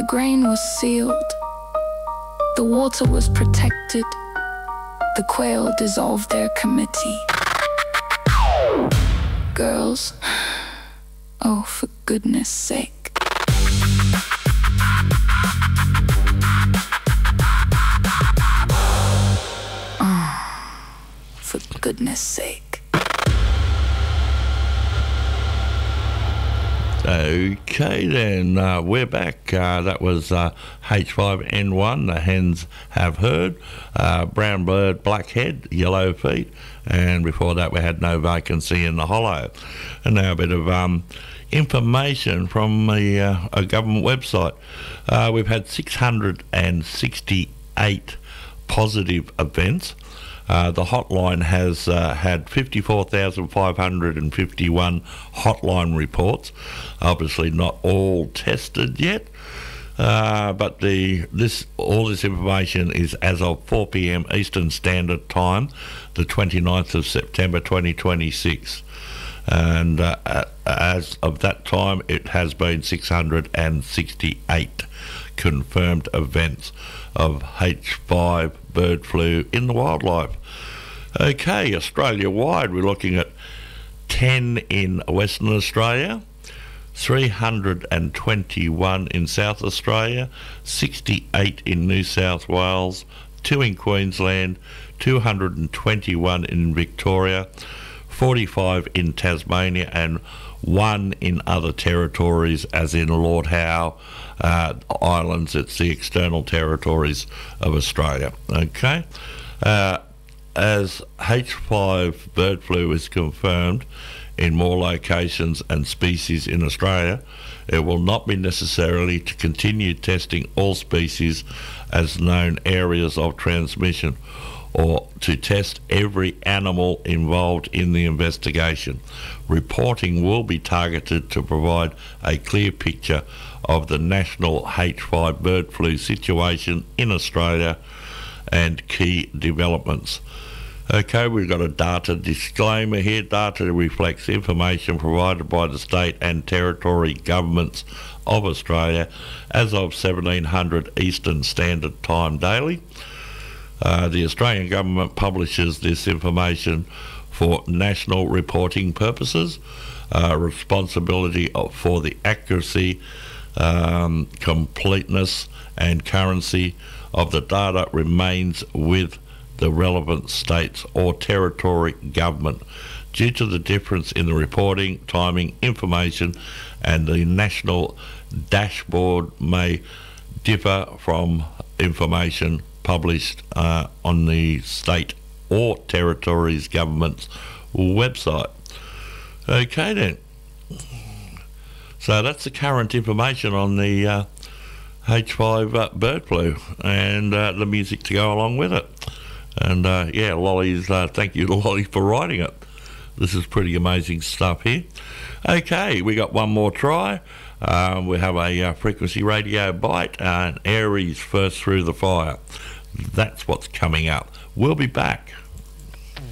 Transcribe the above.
The grain was sealed. The water was protected. The quail dissolved their committee. Girls, oh, for goodness sake. For goodness sake. Okay then, we're back. That was H5N1, the hens have heard. Brown bird, black head, yellow feet. And before that we had no vacancy in the hollow. And now a bit of information from the a government website. We've had 668 positive events. The hotline has had 54,551 hotline reports. Obviously not all tested yet, but all this information is as of 4 p.m. Eastern Standard Time, the 29th of September 2026. And as of that time, it has been 668 confirmed events of H5 bird flu in the wildlife. Okay, Australia-wide, we're looking at 10 in Western Australia, 321 in South Australia, 68 in New South Wales, 2 in Queensland, 221 in Victoria, 45 in Tasmania, and 1 in other territories, as in Lord Howe Islands. It's the external territories of Australia. Okay, as H5 bird flu is confirmed in more locations and species in Australia, it will not be necessary to continue testing all species as known areas of transmission, or to test every animal involved in the investigation. Reporting will be targeted to provide a clear picture of the national H5 bird flu situation in Australia and key developments. Okay, we've got a data disclaimer here. Data reflects information provided by the state and territory governments of Australia as of 1700 Eastern Standard Time daily. The Australian government publishes this information for national reporting purposes. Responsibility for the accuracy, completeness and currency of the data remains with the relevant states or territory government. Due to the difference in the reporting, timing, information, and the national dashboard may differ from information published on the state or territories government's website. Okay then, so that's the current information on the H5 bird flu and the music to go along with it. And yeah, Lolly's, thank you to Lolly for writing it. This is pretty amazing stuff here. Okay, we got one more try. We have a frequency radio bite and Aries first through the fire. That's what's coming up. We'll be back.